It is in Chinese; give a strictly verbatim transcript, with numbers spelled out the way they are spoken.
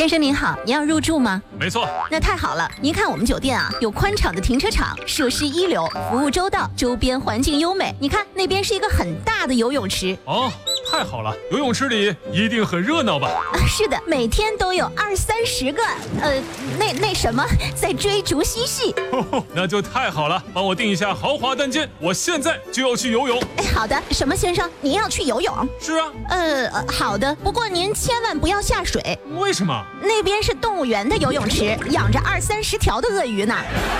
先生您好，您要入住吗？ 没错。 那太好了，您看我们酒店啊，有宽敞的停车场，设施一流，服务周到，周边环境优美。你看那边是一个很大的游泳池。 哦，太好了，游泳池里一定很热闹吧？ 啊，是的，每天都有二三十个，呃，那那什么，在追逐嬉戏。 呵呵，那就太好了，帮我订一下豪华单间，我现在就要去游泳。 哎，好的，什么先生，您要去游泳？ 是啊。 呃，呃好的，不过您千万不要下水。 为什么？ 那边是动物园的游泳池，养着二三十条的鳄鱼呢。